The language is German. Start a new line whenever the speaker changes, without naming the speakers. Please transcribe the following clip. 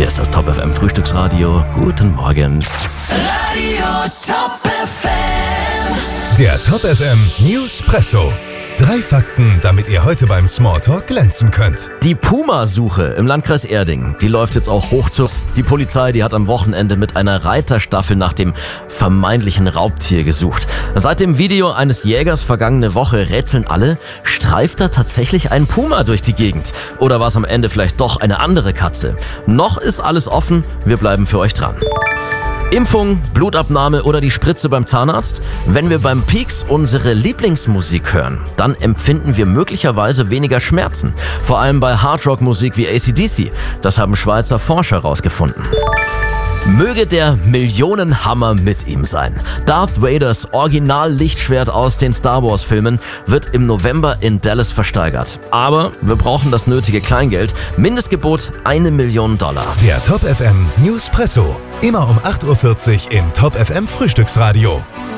Hier ist das Top FM Frühstücksradio. Guten Morgen.
Radio Top FM.
Der Top FM Newspresso. 3 Fakten, damit ihr heute beim Smalltalk glänzen könnt.
Die Puma-Suche im Landkreis Erding, die läuft jetzt auch hoch zu. Die Polizei, die hat am Wochenende mit einer Reiterstaffel nach dem vermeintlichen Raubtier gesucht. Seit dem Video eines Jägers vergangene Woche rätseln alle, streift da tatsächlich ein Puma durch die Gegend? Oder war es am Ende vielleicht doch eine andere Katze? Noch ist alles offen, wir bleiben für euch dran. Impfung, Blutabnahme oder die Spritze beim Zahnarzt? Wenn wir beim Peaks unsere Lieblingsmusik hören, dann empfinden wir möglicherweise weniger Schmerzen. Vor allem bei Hardrock-Musik wie AC/DC. Das haben Schweizer Forscher herausgefunden. Möge der Millionenhammer mit ihm sein. Darth Vaders Original-Lichtschwert aus den Star Wars-Filmen wird im November in Dallas versteigert. Aber wir brauchen das nötige Kleingeld. Mindestgebot $1 Million.
Der Top FM Newspresso. Immer um 8.40 Uhr im Top FM Frühstücksradio.